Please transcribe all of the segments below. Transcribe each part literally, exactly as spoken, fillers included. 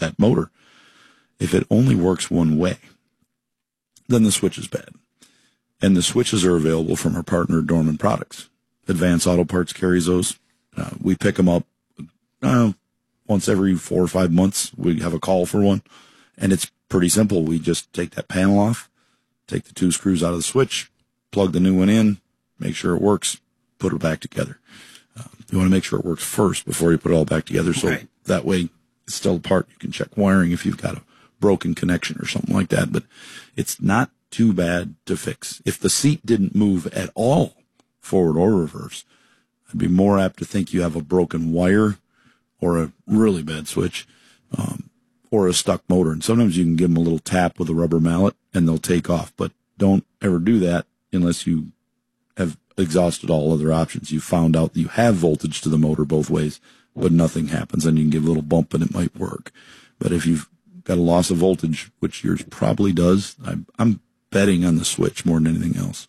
that motor. If it only works one way, then the switch is bad. And the switches are available from our partner, Dorman Products. Advanced Auto Parts carries those. Uh, we pick them up uh, once every four or five months. We have a call for one. And it's pretty simple. We just take that panel off, take the two screws out of the switch, plug the new one in, make sure it works, put it back together. Uh, you want to make sure it works first before you put it all back together. So right. that way it's still apart. You can check wiring if you've got a broken connection or something like that. But it's not too bad to fix. If the seat didn't move at all, forward or reverse, I'd be more apt to think you have a broken wire or a really bad switch, um, or a stuck motor. And sometimes you can give them a little tap with a rubber mallet and they'll take off. But don't ever do that unless you have exhausted all other options. You found out that you have voltage to the motor both ways, but nothing happens. And you can give a little bump and it might work. But if you've got a loss of voltage, which yours probably does, I'm, I'm betting on the switch more than anything else.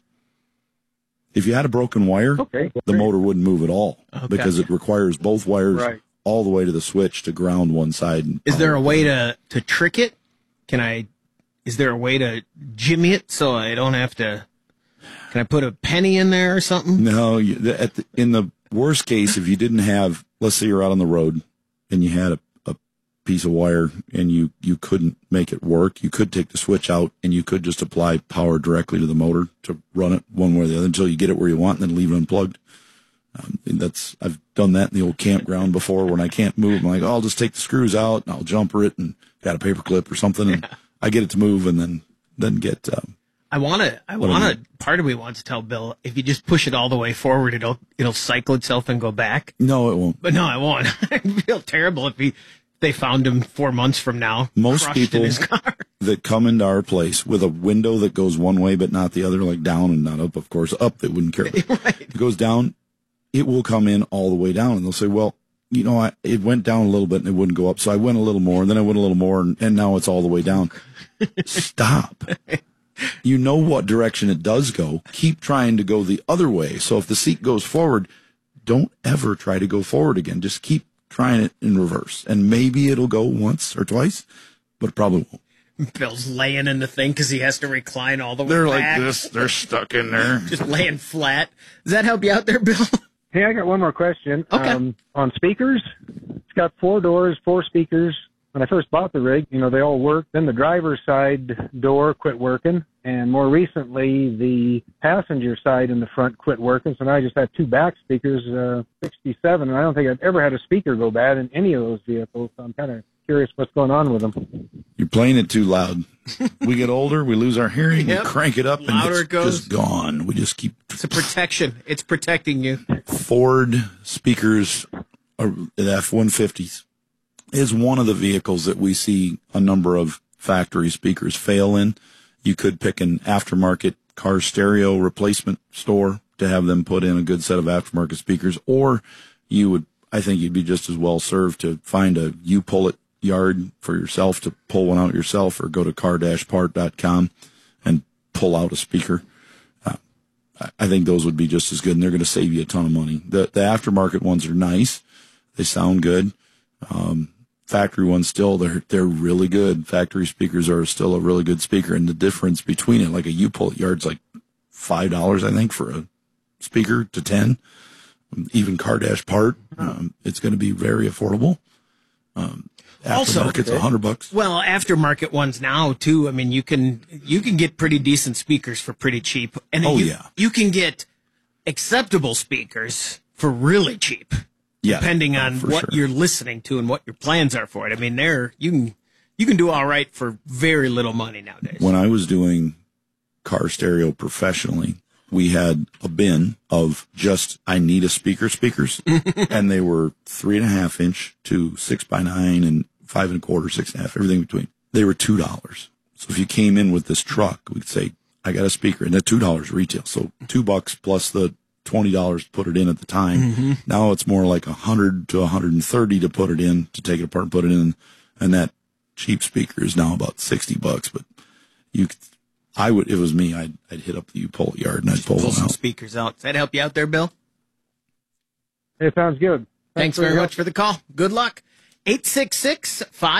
If you had a broken wire, okay, the motor wouldn't move at all Okay. because it requires both wires Right. all the way to the switch to ground one side. And Is there a way to, to trick it? Can I, is there a way to jimmy it so I don't have to, can I put a penny in there or something? No, you, the, at the, in the worst case, if you didn't have, let's say you're out on the road and you had a, a piece of wire and you, you couldn't make it work, you could take the switch out and you could just apply power directly to the motor to run it one way or the other until you get it where you want and then leave it unplugged. Um, and that's, I've done that in the old campground before when I can't move. I'm like, oh, I'll just take the screws out and I'll jumper it and got a paper clip or something. And Yeah. I get it to move and then, then get, um, I want to, I What do you want to, part of me wants to tell Bill, if you just push it all the way forward, it'll, it'll cycle itself and go back. no, it won't. But no, I won't. I'd feel terrible if he, they found him four months from now. Most crushed people in his car. that come into our place with a window that goes one way but not the other, like down and not up, of course, up they wouldn't care. Right. It goes down, it will come in all the way down, and they'll say, well, you know, I, it went down a little bit and it wouldn't go up, so I went a little more, and then I went a little more, and, and now it's all the way down. Stop. You know what direction it does go. Keep trying to go the other way. So if the seat goes forward, don't ever try to go forward again. Just keep trying it in reverse, and maybe it'll go once or twice, but it probably won't. Bill's laying in the thing because he has to recline all the way They're back. like this. They're stuck in there. Just laying flat. Does that help you out there, Bill? Hey, I got one more question. Okay. Um, on speakers, it's got four doors, four speakers. When I first bought the rig, you know, they all worked. Then the driver's side door quit working. And more recently, the passenger side in the front quit working. So now I just have two back speakers, uh, sixty-seven. And I don't think I've ever had a speaker go bad in any of those vehicles. So I'm kind of curious what's going on with them. You're playing it too loud. We get older, we lose our hearing, Yep. we crank it up, Louder and it's it goes. just gone. We just keep It's a protection. It's protecting you. Ford speakers, or the F one fifties, is one of the vehicles that we see a number of factory speakers fail in. You could pick an aftermarket car stereo replacement store to have them put in a good set of aftermarket speakers, or you would, I think you'd be just as well served to find a U-Pull-It yard for yourself to pull one out yourself, or go to car dash part dot com and pull out a speaker. Uh, I think those would be just as good, and they're going to save you a ton of money. The, the aftermarket ones are nice. They sound good. Um, factory ones still, they're, they're really good. Factory speakers are still a really good speaker, and the difference between it, like a U-Pull-It yard's like five dollars, I think, for a speaker to ten. Even car dash part, um, it's going to be very affordable. Um, Also- aftermarket's a hundred bucks. Well, aftermarket ones now too. I mean, you can you can get pretty decent speakers for pretty cheap, and Oh, you, yeah. you can get acceptable speakers for really cheap, Yeah, depending uh, on for what sure. you're listening to and what your plans are for it. I mean, there you can you can do all right for very little money nowadays. When I was doing car stereo professionally, we had a bin of just, I need a speaker speakers. And they were three and a half inch to six by nine and five and a quarter, six and a half, everything between. They were two dollars. So if you came in with this truck, we'd say, I got a speaker, and that's two dollars retail. So two bucks plus the twenty dollars to put it in at the time. Mm-hmm. Now it's more like a hundred to a hundred and thirty to put it in, to take it apart and put it in. And that cheap speaker is now about sixty bucks, but you could, I would, if it was me, I'd, I'd hit up the U-Pull yard and I'd pull Pull one some out. speakers out. Does that help you out there, Bill? It sounds good. Thanks for your very help. much for the call. Good luck. eight six six, five